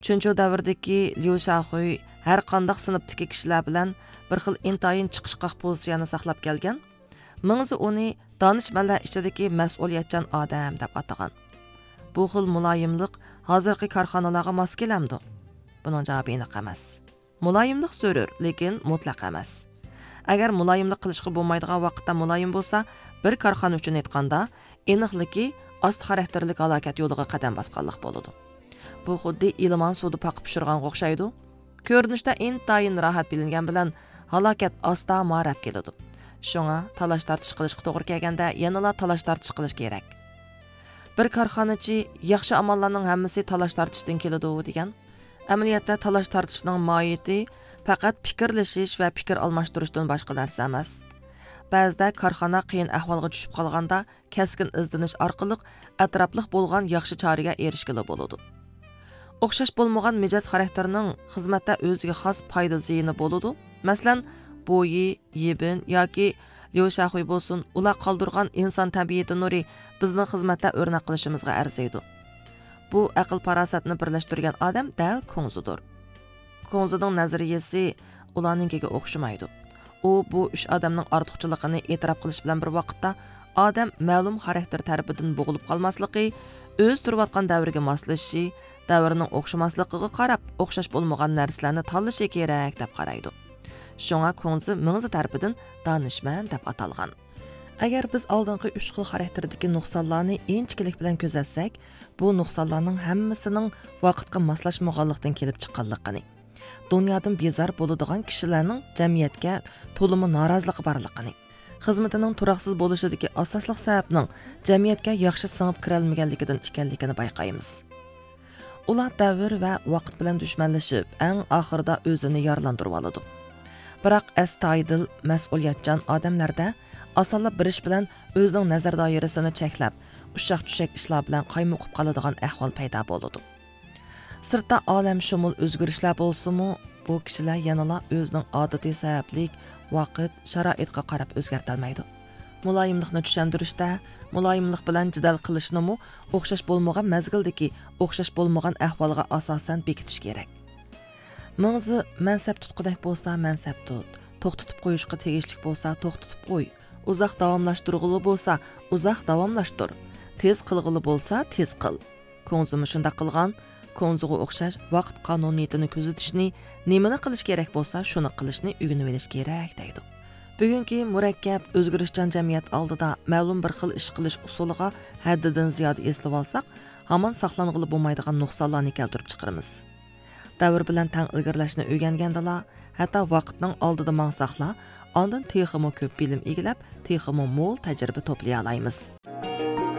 Chunchu davrdagi Liu Shaohui har qanday sinfdagi kishilar bilan bir xil intayin chiqishqoq pozitsiyani saqlab kelgan. Mingzi uni danishmanlar ichidagi mas'uliyatchan odam deb atagan. Bu xil muloyimlik hozirgi korxonalarga mos kelamdi? Buning javobi aniq emas. Muloyimlik zo'r, lekin mutlaq emas. Agar muloyimlik qilishga bo'lmaydigan vaqtda muloyim bo'lsa, bir korxona uchun aytganda, aniqligi ost xarakterlik halokat yo'liga qadam bosganlik bo'ladi. Bu xuddi ilmon suvda paqib pishirganga o'xshaydi. Ko'rinishda intayin rohat bilingan bilan halokat asta marab keladi. Shunga talash tartish qilishga to'g'ri kelganda yanala talash tartish qilish kerak. Bir korxonachi yaxshi amallarning hammasi talash tartishdan keladi degan. Amaliyotda talash tartishning mohiyati faqat fikrlashish va fikr almashtirishdan boshqa narsa emas. Ba'zida korxona qiyin ahvolga tushib qolganda keskin izdinish orqali atrofliq bo'lgan yaxshi choraga erishgili bo'ladi. O'xshash bo'lmagan mijoz xarakterning xizmatda o'ziga xos foyda ziyini bo'ladi. Masalan, bo'yi, yebin yoki Liu Shaohui bo'lsin, ular qoldirgan inson tabiati nuri bizning xizmatda o'rnak qilishimizga arziydi. Bu aql farosatni birlashtirgan odam dal Kongzidir. Kongzining nazariyasi ularninkiga o'xshamaydi. U bu uch odamning ortiqchiligini e'tirof qilish bilan bir vaqtda odam ma'lum xarakter tarafidan bo'g'ilib qolmasligi, o'z turayotgan davrga moslashishi, davrning o'xshamasligiga qarab o'xshash bo'lmagan narsalarni tanlashi kerak deb qaraydi. Shunga Kongzi mingzi tarafidan danishman deb atalgan. Agar biz oldingi 3 xil xarakterdagi nuqsonlarni inchkilik bilan kuzatsak, bu nuqsonlarning hammasining vaqtga moslashmaganlikdan kelib chiqqanligini, dunyodan bezar bo'ladigan kishilarning jamiyatga to'limi noroziligi borligini, xizmatining turaqsiz bo'lishidagi asosli sababning jamiyatga yaxshi singib kirolmaganligidan ekanligini bayqaymiz. Ular davr va vaqt bilan dushmanlashib, eng oxirida o'zini yorlantirib oladi. Biroq astoydil, mas'uliyatchan odamlarda osonlab birish bilan o'zining nazar doirasini cheklab, ushaq-tushak ishlar bilan qaymoqib qoladigan ahvol paydo bo'ladi. Sirtda olam shumul o'zgarishlar bo'lsa-mu, bu kishilar yanala o'zining odatiy sabablik, vaqt, sharoitga qarab o'zgartirmaydi. Muloyimlikni tushuntirishda, muloyimlik bilan jidal qilishni-mu o'xshash bo'lmagan mazgildagi o'xshash bo'lmagan ahvolga asosan bekitish kerak. Mingzi mansab tutqudak bo'lsa, mansab tut. To'xtatib qo'yishga tegishli bo'lsa, to'xtatib qo'y. Uzoq davomlashtirg'ili bo'lsa, uzoq davomlashtir. Tez qilg'ili bo'lsa, tez qil. Kongzimi shunda qilgan, Kongziga o'xshash vaqt qonuniyatini kuzatishni, nimani qilish kerak bo'lsa, shuni qilishni o'rganib olish kerak deydi. Bugungi murakkab, o'zgarishchan jamiyat oldida ma'lum bir xil ish qilish usuliga haddidan ziyoda eslab olsak, hamon saqlang'ili bo'lmaydigan nuqsonlarni keltirib chiqaramiz. Davr bilan tang ilgirlashni o'rgangandalar, hatto vaqtning oldida mansaqlar, ondan texmo ko'p bilim egilib, texmo mo'l tajriba to'play olamiz.